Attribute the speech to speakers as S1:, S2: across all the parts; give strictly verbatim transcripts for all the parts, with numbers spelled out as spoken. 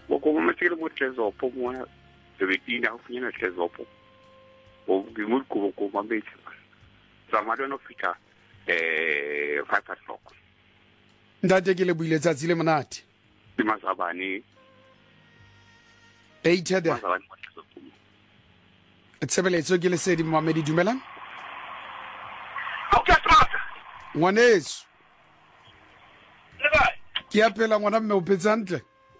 S1: boko mo tsile mo tlezopo mo de betina ho finyana tlezopo o ke mo ko ko mabetse sa madona fika eh five o'clock
S2: ndate ke le buile tsatsi le monate
S1: di masabane
S2: eight da Tshebeletso ke le sedi Mohamedi dumelang
S1: okay trata
S2: ngwaneso
S1: le ba
S2: ke apela ngwana mme o petsantle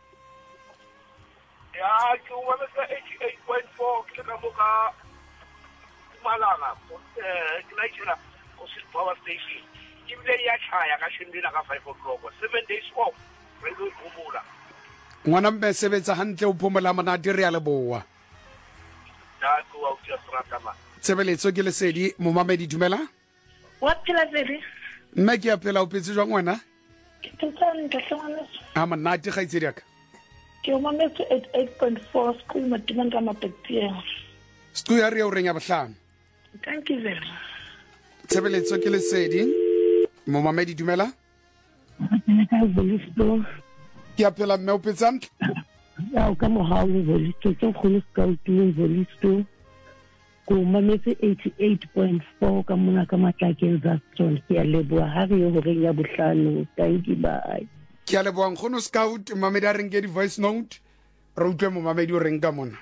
S1: ya ke wa metse eighty-eight point four ke ka moka malanga eh ke la itshela go se power station ke bile ya tshaya ka shindila ka five o'clock seven days off re go khumula
S2: ngwana mme sebetsa hantle o phomola monate re a leboa
S1: da go wa ke trata ma
S2: Tshebeletso ke le sedi Mohamedi dumelang
S3: What phela vele?
S2: nna ke apela o petse jwa ngwana
S3: Ke tsana ka tsana.
S2: a monate ga itse diaka
S3: Ke o mametse at eight point four school matimang ka mapetsia.
S2: stu ya re o reng ya bohlano
S3: Thank you very.
S2: Tshebeletso ke le sedi Mohamedi dumela
S3: Ka bolisto.
S2: ke apela mme o petsantle
S3: Ya o ka mo ha o bolisto ke go le scout le bolisto. Ko mametse eighty-eight point four ka mona ka matlakeng tsa tsone ke a leboa ha re ho reng ya bohlano. Thank you bye.
S2: ke a leboang gono scout Mohamedi a reng ke di voice note re utlwe Mohamedi o reng ka mona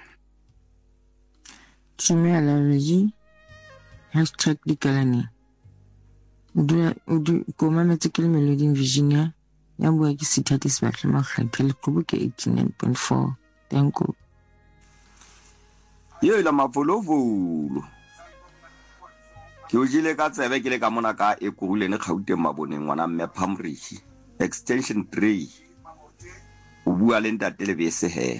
S4: Dumela Regi hashtag dikalane Udu udu ko mametse ke le Melody Virginia ya bua ke Sithati Sebatle Magakhe le go ke eighty-nine point four thank you
S5: Ye la mafolovolo ke o jile ka tsebe ke le ka mona ka e kugule ne kgaute maboneng ngwana mme Phamrishi extension three o bua le ntate le bese he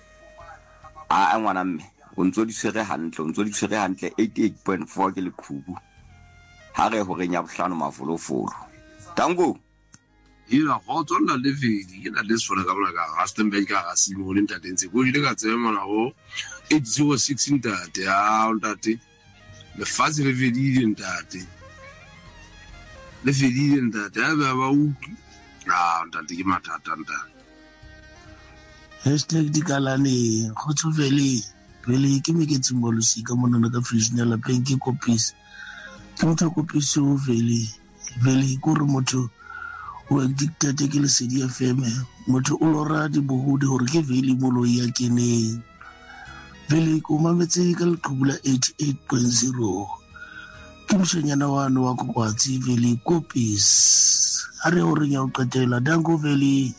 S5: a ngwana mme o ntso di tshwere hantle o ntso di tshwere hantle eighty-eight point four ke le khubu ha re ho renya bohlano mafolofolo tango
S6: ira go tsonna le vedi ke na le sona ka bona ka Rustenburg ka ga simo le ntate ntse go ile ka tsema mona go eight zero six ntate a ntate le fazi le vedi le ntate le vedi le ntate a ba ba u a ntate ke matata ntate
S7: hashtag dikalane go tsovele pele ke me ke tsimbolo sika mona na ka Frisnel la penke kopis ke motho kopis o vele vele go re motho o dictate ke le sedi F M motho o lora di bohudi hore ke vele molo ya keneng vele ko mametse ka leqhubula eighty-eight point zero ke moshanyana wano wa kokwatsi vele kopis are o renya o qetela dango vele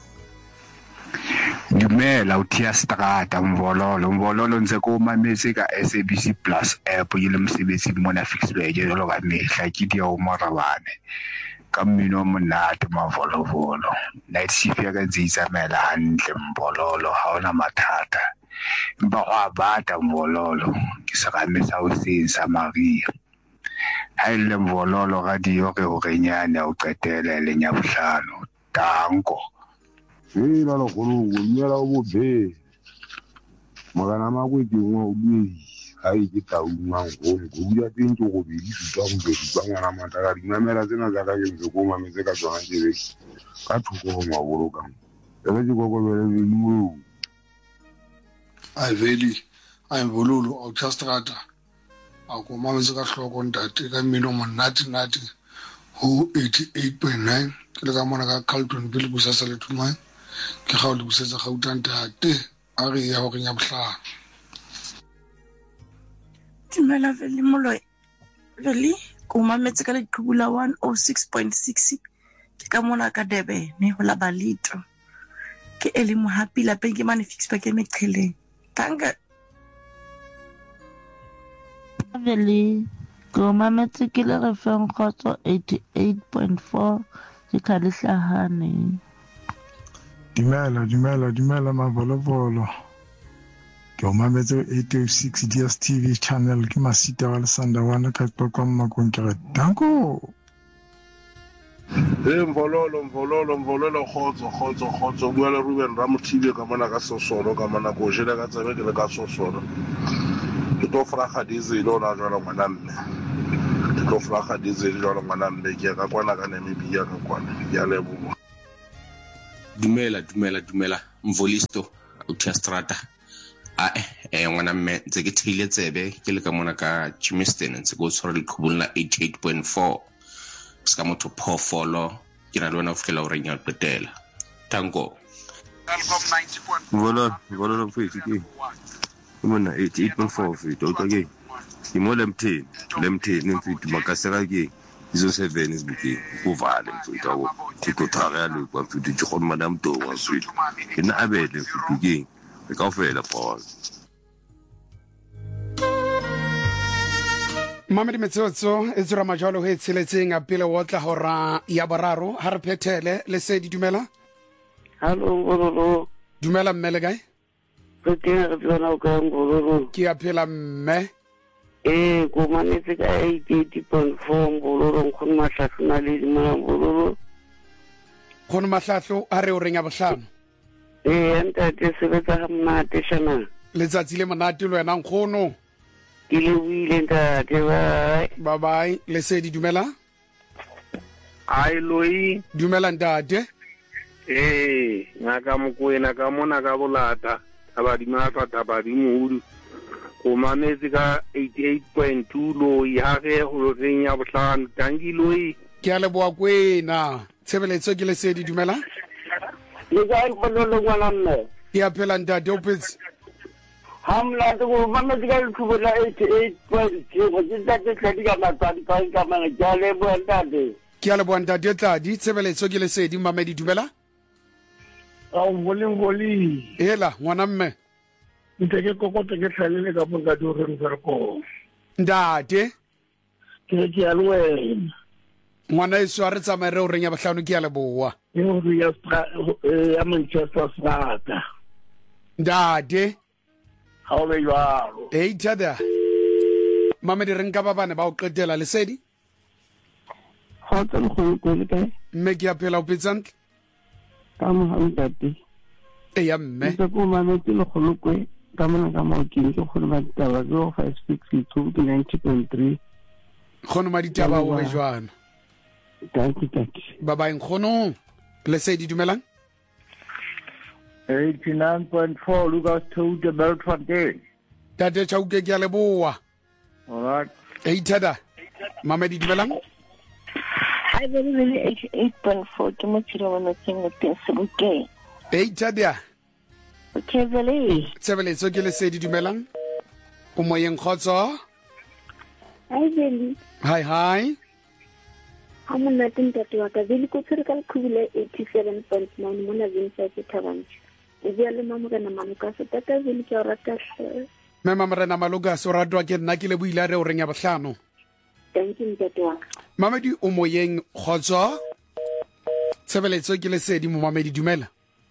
S8: Dumela uthia strata mvololo mvololo ntse ko mametse ka S A B C Plus app ile mosebetsi mona Fixburg jalo ka mehla ke dia o marabane ka mmino monate mavolovolo night shift ya ka tsitsa mela hantle mbololo ha ona mathata mba wa bata mvololo ke sa ka mesa o sisa Maria ha ile mvololo radio ke ho renyana o qetela le nya bohlano tanko
S9: e la lo go go nyela o bobe magana ma go ke ngwa o bue ai ke ta unwa go go ya tento go be di tsa go be di ba ngwana mata ka dinamela tsena za ka ke ntse go mametse ka tsona jere ka thuko go ngwa boloka le ke go go bele di mo
S6: ai veli ai vololo o tsastrata a go mametse ka hloko ntate ka mmino monate nate ho eighty-eight point nine ke le ka mona ka Carlton Bill busasa le thumai ke ga o le busetsa ga utantate a re ya go nya bohlano
S10: Dumela vele moloi vele ko mametse ka leqhubula one oh six point six ke ka mona ka Durban ho la Balito ke eli mo happy la peng ke mane fix pa ke meqheleng tanga
S4: vele ko mametse ke le re feng khotso eighty-eight point four ke ka le hlahane
S9: Dumela dumela dumela mavolopolo ke o mametse eight oh six D S T V channel ke masita wa lesanda wana ka tokwa makong ke re danko
S6: e mvololo mvololo mvololo khotso khotso khotso bua le Ruben Ramthile ka mona ka sosolo ka mona go jela ka tsebe ke le ka sosolo ke to fraga diesel ona jalo ngwana mme ke to fraga diesel jalo ngwana mme ke ka kwana ka Namibia ka kwana ya lebo dumela dumela dumela Mvolisto uthia strata a eh ngwana mme ntse ke thile tsebe ke le ka mona ka Chimiston ntse go tshwara lekhubula eighty-eight point four ska motho phofolo ke na le wena o fitela o renya petela tango
S11: Vola vola lo fiti ke mona eighty-eight point four fiti o ke ke mo lemthini lemthini mfiti makasera ke izo seven isibiki kuvale mfiti awu tikothaga ya lokwa mfiti tshikho madam to wa mfiti ina abele mfiti ke ka ofela Paul
S2: Mamedi Metsotso e tsura majalo he tseletseng a pele o tla hora ya boraro ha re phethele le se di dumela.
S12: Hallo Ngololo.
S2: Dumela mmele kae?
S12: Re teng re tsena o ka Ngololo.
S2: Ke a phela mme.
S12: Eh go manetse ka eighty-eight point four Ngololo nkgono mahlahlo na le dimela Ngololo.
S2: Nkgono mahlahlo a re o reng ya bohlano.
S12: Eh ntate sebetsa ha mnate shana.
S2: Letsatsi le monate le wena nkgono.
S12: Ke le buile ntate bye.
S2: Bye bye le se di dumela.
S13: Ai loi
S2: dumela ntate.
S13: Eh ngaka mokoena ka mona ka bolata abadi matwa tabadi muhudu go mametse ka eighty-eight point two loi ha ge go renya bohlano tangi loi
S2: ke a le boa kwena tshebeletso ke le se di dumela.
S12: Le ga go lo ngwana mme
S2: ke a phela ntate o petse
S12: hamla go mametse ka lekhubola eighty-eight point two go tsa ke tladi ka matsadi ka ka mang ja le bo ntate
S2: ke a le boa ntate tla di tshebeletso ke le se di mamedi dumela.
S14: Au voleng voli
S2: hela ngwana mme
S14: nteke kokote ke tlhalele ka bonga di re re ko
S2: ndate
S14: ke ke alwe
S2: ngwana iso a re tsamaere o reng ya bohlano ke a le boa
S14: e o ya ya Manchester strata
S2: ndate
S14: ha o le jwalo
S2: e ithada mama di reng ka ba bana ba o qetela le sedi
S3: ha tsela go go le kae
S2: mme ke a phela o petsantle
S3: ka mo hantate
S2: e ya mme
S3: se ko mametse le go lokwe ka mona ka mo ke ke go ba taba go five six two to ninety point three
S2: khono ma ditaba o be jwana
S3: thank you thank you
S2: bye bye khono le se di dumelang
S14: eighty-nine point four Lucas to the Beltfontein
S2: tate chauke ke a le boa
S14: all right
S2: e ithada mama di dumelang
S10: I very really eighty-eight point four ke mo tshiro wa tseng o teng se bokeng
S2: e ithada
S10: okay vele
S2: tshebeletso ke le se di dumelang o moyeng khotso
S15: Hi Veli.
S2: Hi hi.
S15: I'm not in that water. Veli ko tsere ka khubile eighty-seven point nine mona Vincent Thabanchi. E bia le mamuka na mamuka se tata Veli ke rata hle.
S2: Me mamrena maluka so ratwa ke nna ke le buile re o reng ya bohlano.
S15: Thank you Ntatwa.
S2: Mamedi o moyeng khotso. Tshebeletso ke le sedi mo mamedi dumela.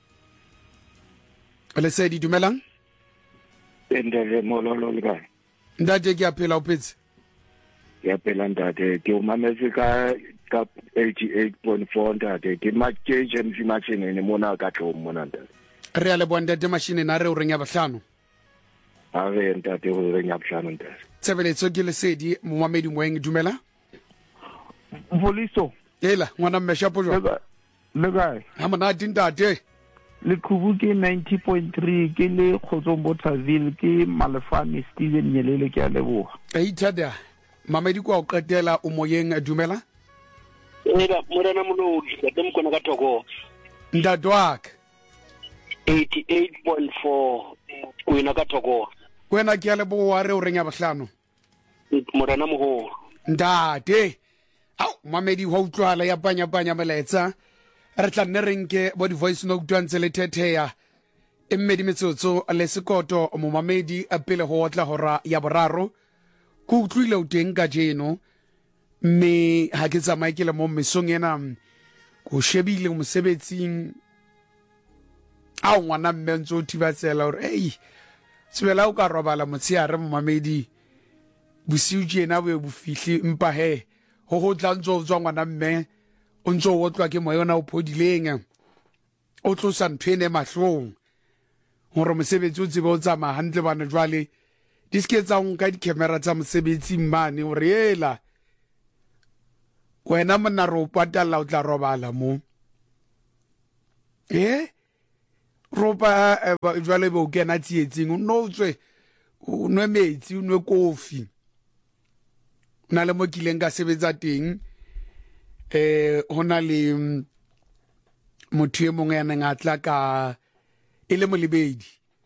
S2: Le sedi dumelang?
S16: Endele mololo le kae?
S2: Ndate ke a phela o petse.
S16: Ya phela ntate ke o mametse ka ka eighty-eight point four ntate ke makeje mfimachene ne mona ka tlo mona ntate.
S2: Re a le bontate machine na re o reng ya bohlano.
S16: A re ntate o reng ya bohlano ntate.
S2: Tshebeletso ke le sedi mo mamedi moyeng dumela.
S14: Voliso
S2: ela ngwana mmesha po jwa
S14: le kae
S2: ha mona dintate
S14: le khubu ke ninety point three ke le Khotsombotsaville ke Malefane Steven Nyelele ke a leboga
S2: e ithada mamedi kwa o qetela o moyeng dumela
S17: ela morena molodi ka dem kona ka thoko
S2: ndadwak
S17: eighty-eight point four o ina ka thoko
S2: kwena ke a leboga re o reng ya bohlano
S17: morena moholo
S2: ndate au mamedi ho utlwala ya panya panya meletsa re tla nne renke bo di voice note tantse le thetheya e mmedi metsotso le sekoto mo mamedi a pele ho tla hora ya boraro ku utlwile o teng ka jeno mme ha ke tsamaye ke le mo mesong ena go shebile mosebetsing au ngwana mme ntse o thibatsela hore ei sebela o ka robala motshiare mo mamedi bosiu jena bo bo fihli mpa he ho ho tla ntso tswa ngwana mme o ntso o tlwa ke moyona o phodileng o tlosa nthwene mahlong hore mosebetsi o tsebe o tsama hantle bana jwale di ske tsa nka di camera tsa mosebetsi mmane hore ela wena monna ro patalla o tla robala mo eh ropa jwale bo kena tsietsing o no tswe o nwe metsi o nwe kofi na le mo kileng ka sebetsa teng eh hona le motho e mongwe ya neng a tla ka e le molebedi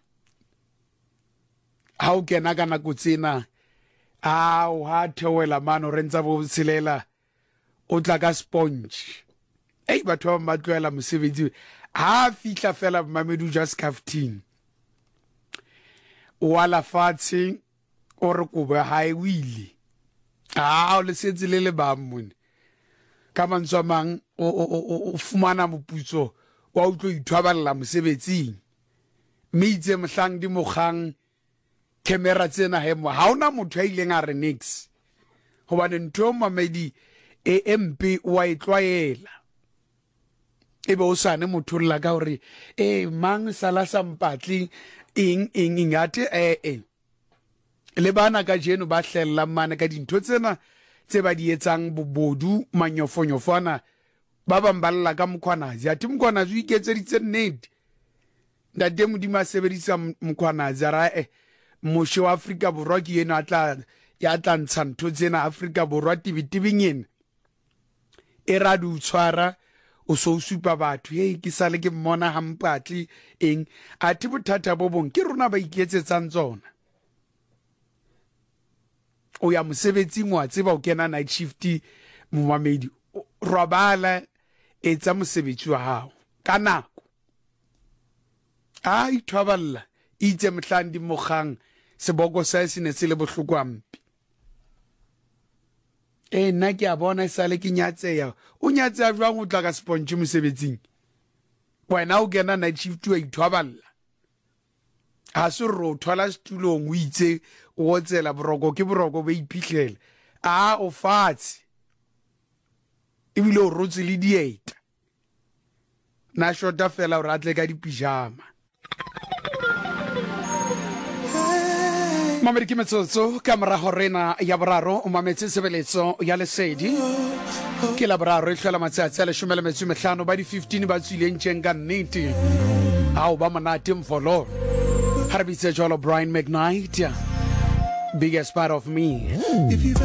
S2: ha o kena ka nako tsena a o ha theoela mano re ntsa bo tshelela o tla ka sponge ei batho ba matloela mosebetsi ha fihla fela Mamedu just fifteen o ala fatse o re ko ba ha e wile a o le setse le le ba mmone ka mantswa mang o o fumana moputso wa o tlo ithwaballa mosebetsing mme itse mohlang di mogang camera tsena hemo ha ona motho a ileng a re nix hobane ntho Mamedi e mp wa itlwaela ebe o sane motho la ka hore e mang sala sampatli ing ing ingate eh eh le bana ka jeno ba hlella mane ka dintho tsena tse ba di etsang bobodu manyofonyofana ba bamballa ka mkhwanazi ati mkhwanazi o iketseditse nnete ntate modimo sebedisa mkhwanazi ra eh moshe wa Afrika Borwa ke yena atla ya tla ntsha ntho tsena Afrika Borwa tibitibing ena e radu tshwara o so supa batho hey ke sale ke mmona hampatli eng ati bothata bo bong ke rona ba iketsetsang tsona o ya mosebetsing wa tseba o kena night shift Momamedi robala etsa mosebetsi wa hao ka nako ai thwaballa itse mhlandi mogang seboko sa sine se le bohloko ampi e nna ke a bona sale ke nyatseya o nyatseya jwang o tla ka sponge mosebetsing wena o kena night shift wa ithwaballa ha se ro thola stulong o itse o tsela boroko ke boroko ba iphihlele a o fatse ibile o rotse le dieta na shota fela o ratle ka dipijama Mamedi ke metsotso ka mora horena ya boraro o mametse sebeletso ya lesedi ke la boraro e hlola matsatsi a leshome le metso e mehlano ba di fifteen ba tswileng tjeng ka nnete ao ba monate mfolo ha re bitse jwalo Brian McKnight biggest part of me.